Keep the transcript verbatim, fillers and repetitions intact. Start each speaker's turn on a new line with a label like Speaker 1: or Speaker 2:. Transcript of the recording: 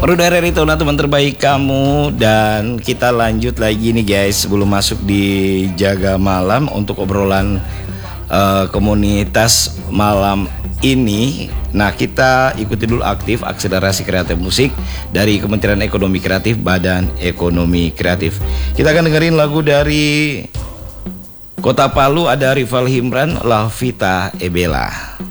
Speaker 1: Rudara Ritona, teman terbaik kamu. Dan kita lanjut lagi nih guys, sebelum masuk di Jaga Malam untuk obrolan uh, komunitas malam ini. Nah, kita ikuti dulu aktif akselerasi kreatif musik dari Kementerian Ekonomi Kreatif, Badan Ekonomi Kreatif. Kita akan dengerin lagu dari Kota Palu, ada Rival Himran, La Vita e Bella.